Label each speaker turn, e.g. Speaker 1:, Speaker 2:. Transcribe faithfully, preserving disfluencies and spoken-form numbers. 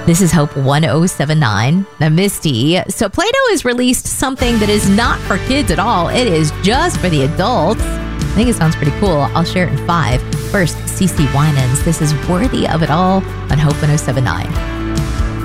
Speaker 1: This is Hope one oh seven nine, the Misty. So Play-Doh has released something that is not for kids at all. It is just for the adults. I think it sounds pretty cool. I'll share it in five. First, CeCe Winans. This is Worthy of It All on Hope one oh seven nine.